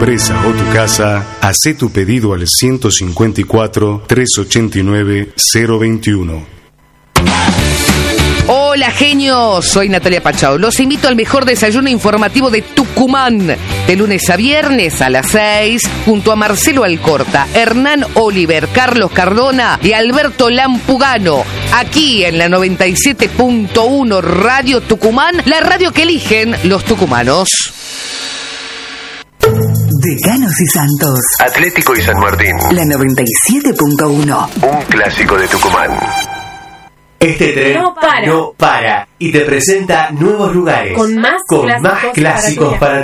empresa o tu casa, hacé tu pedido al 154-389-021. Hola genios, soy Natalia Pachau. Los invito al mejor desayuno informativo de Tucumán, de lunes a viernes a las 6, junto a Marcelo Alcorta, Hernán Oliver, Carlos Cardona y Alberto Lampugano, aquí en la 97.1 Radio Tucumán, la radio que eligen los tucumanos. Decanos y Santos, Atlético y San Martín, la 97.1. un clásico de Tucumán. Este tren no para y te presenta nuevos lugares con más clásicos para